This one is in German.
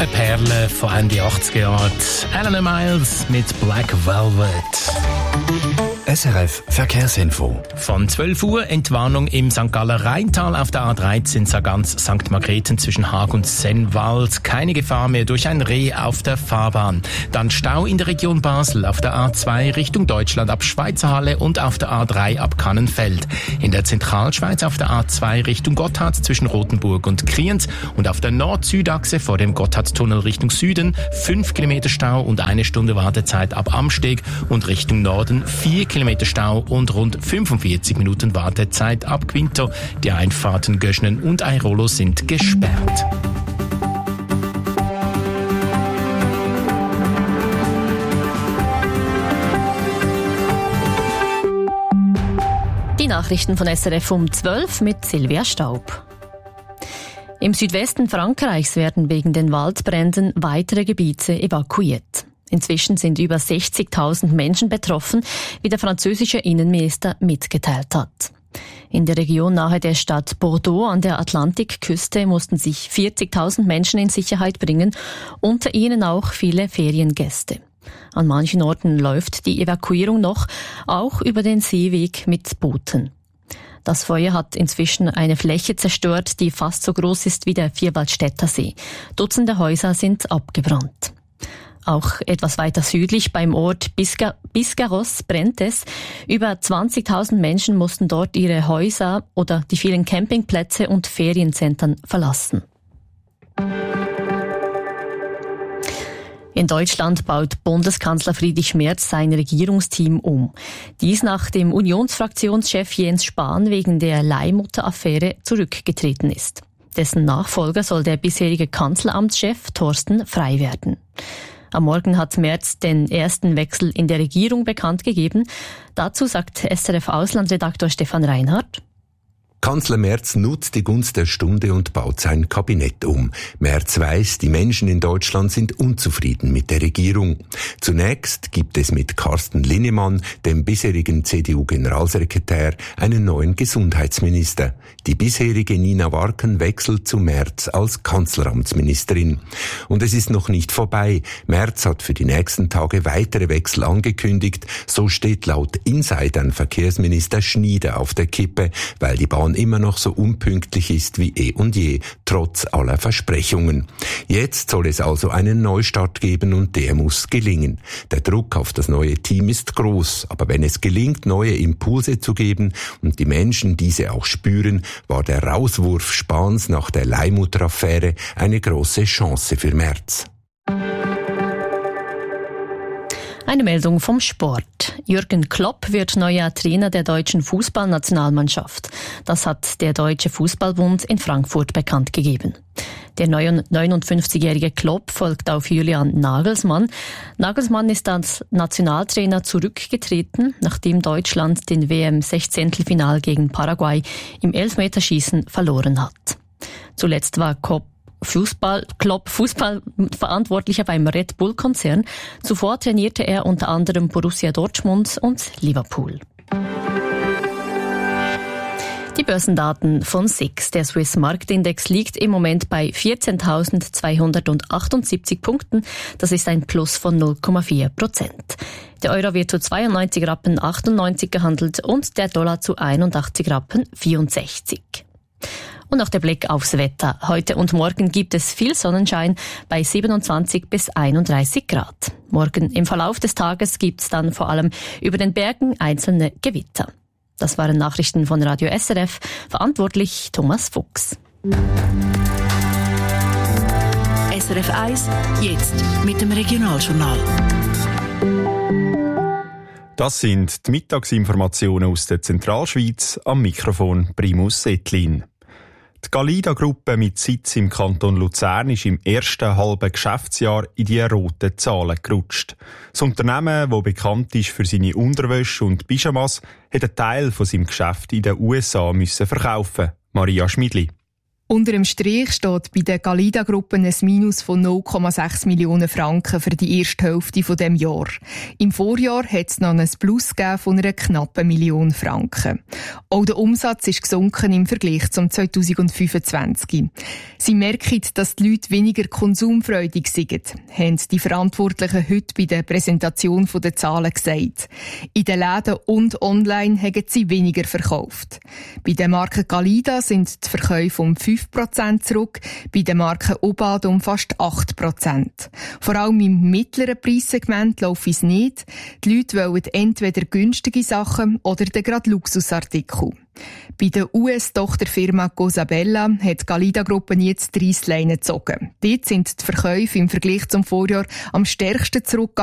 Eine Perle von Ende 80er Jahren. Alan Miles mit Black Velvet. SRF Verkehrsinfo. Von 12 Uhr Entwarnung im St. Galler Rheintal auf der A13 Sargans St. Margrethen zwischen Haag und Sennwald. Keine Gefahr mehr durch ein Reh auf der Fahrbahn. Dann Stau in der Region Basel auf der A2 Richtung Deutschland ab Schweizerhalle und auf der A3 ab Kannenfeld. In der Zentralschweiz auf der A2 Richtung Gotthard zwischen Rothenburg und Kriens und auf der Nord-Süd-Achse vor dem Gotthardtunnel Richtung Süden 5 Kilometer Stau und 1 Stunde Wartezeit ab Amsteg und Richtung Norden 4 Kilometer Stau und rund 45 Minuten Wartezeit ab Quinto. Die Einfahrten Göschnen und Airolo sind gesperrt. Die Nachrichten von SRF um 12 mit Silvia Staub. Im Südwesten Frankreichs werden wegen den Waldbränden weitere Gebiete evakuiert. Inzwischen sind über 60.000 Menschen betroffen, wie der französische Innenminister mitgeteilt hat. In der Region nahe der Stadt Bordeaux an der Atlantikküste mussten sich 40.000 Menschen in Sicherheit bringen, unter ihnen auch viele Feriengäste. An manchen Orten läuft die Evakuierung noch, auch über den Seeweg mit Booten. Das Feuer hat inzwischen eine Fläche zerstört, die fast so groß ist wie der Vierwaldstätter See. Dutzende Häuser sind abgebrannt. Auch etwas weiter südlich beim Ort Biscarrosse brennt es. Über 20.000 Menschen mussten dort ihre Häuser oder die vielen Campingplätze und Ferienzentren verlassen. In Deutschland baut Bundeskanzler Friedrich Merz sein Regierungsteam um. Dies nach dem Unionsfraktionschef Jens Spahn wegen der Leihmutter-Affäre zurückgetreten ist. Dessen Nachfolger soll der bisherige Kanzleramtschef Thorsten Frey werden. Am Morgen hat Merz den ersten Wechsel in der Regierung bekannt gegeben. Dazu sagt SRF-Auslandredaktor Stefan Reinhardt: Kanzler Merz nutzt die Gunst der Stunde und baut sein Kabinett um. Merz weiß, die Menschen in Deutschland sind unzufrieden mit der Regierung. Zunächst gibt es mit Carsten Linnemann, dem bisherigen CDU-Generalsekretär, einen neuen Gesundheitsminister. Die bisherige Nina Warken wechselt zu Merz als Kanzleramtsministerin. Und es ist noch nicht vorbei. Merz hat für die nächsten Tage weitere Wechsel angekündigt. So steht laut Insidern Verkehrsminister Schnieder auf der Kippe, weil die Bahn immer noch so unpünktlich ist wie eh und je, trotz aller Versprechungen. Jetzt soll es also einen Neustart geben und der muss gelingen. Der Druck auf das neue Team ist groß, aber wenn es gelingt, neue Impulse zu geben und die Menschen diese auch spüren, war der Rauswurf Spahns nach der Leihmutter-Affäre eine große Chance für Merz. Eine Meldung vom Sport. Jürgen Klopp wird neuer Trainer der deutschen Fußballnationalmannschaft. Das hat der Deutsche Fußballbund in Frankfurt bekannt gegeben. Der 59-jährige Klopp folgt auf Julian Nagelsmann. Nagelsmann ist als Nationaltrainer zurückgetreten, nachdem Deutschland den WM-16-Final gegen Paraguay im Elfmeterschießen verloren hat. Zuletzt war Klopp Fußballverantwortlicher beim Red Bull-Konzern. Zuvor trainierte er unter anderem Borussia Dortmund und Liverpool. Die Börsendaten von SIX. Der Swiss Marktindex liegt im Moment bei 14.278 Punkten. Das ist ein Plus von 0,4%. Der Euro wird zu 92,98 Rappen gehandelt und der Dollar zu 81,64 Rappen. Und noch der Blick aufs Wetter. Heute und morgen gibt es viel Sonnenschein bei 27 bis 31 Grad. Morgen im Verlauf des Tages gibt es dann vor allem über den Bergen einzelne Gewitter. Das waren Nachrichten von Radio SRF. Verantwortlich Thomas Fuchs. SRF 1, jetzt mit dem Regionaljournal. Das sind die Mittagsinformationen aus der Zentralschweiz. Am Mikrofon Primus Ettlin. Die Galida-Gruppe mit Sitz im Kanton Luzern ist im ersten halben Geschäftsjahr in die roten Zahlen gerutscht. Das Unternehmen, das bekannt ist für seine Unterwäsche und Pyjamas, hat einen Teil von seinem Geschäft in den USA müssen verkaufen. Maria Schmidli. Unter dem Strich steht bei der Galida-Gruppe ein Minus von 0,6 Millionen Franken für die erste Hälfte dieses Jahr. Im Vorjahr hat es noch ein Plus gegeben von einer knappen Million Franken. Auch der Umsatz ist gesunken im Vergleich zum 2025. Sie merken, dass die Leute weniger konsumfreudig sind, haben die Verantwortlichen heute bei der Präsentation der Zahlen gesagt. In den Läden und online haben sie weniger verkauft. Bei der Marke Galida sind die Verkäufe um 5% zurück, bei der Marke Obad um fast 8%. Vor allem im mittleren Preissegment läuft es nicht. Die Leute wollen entweder günstige Sachen oder gerade Luxusartikel. Bei der US-Tochterfirma Cosabella hat die Galida-Gruppe jetzt 30 Leinen gezogen. Dort sind die Verkäufe im Vergleich zum Vorjahr am stärksten zurückgegangen.